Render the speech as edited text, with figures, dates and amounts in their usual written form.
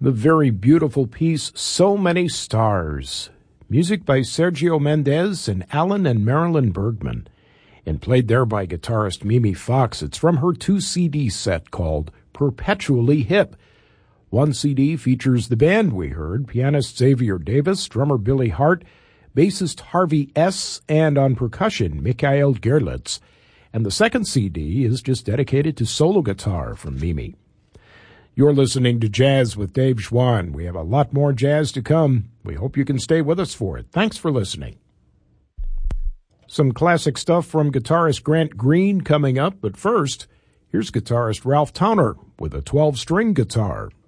The very beautiful piece, So Many Stars. Music by Sergio Mendes and Alan and Marilyn Bergman. And played there by guitarist Mimi Fox. It's from her 2-CD set called Perpetually Hip. One CD features the band we heard, pianist Xavier Davis, drummer Billy Hart, bassist Harvey S., and on percussion, Mikhail Gerlitz. And the second CD is just dedicated to solo guitar from Mimi. You're listening to Jazz with Dave Schwann. We have a lot more jazz to come. We hope you can stay with us for it. Thanks for listening. Some classic stuff from guitarist Grant Green coming up, but first, here's guitarist Ralph Towner with a 12-string guitar.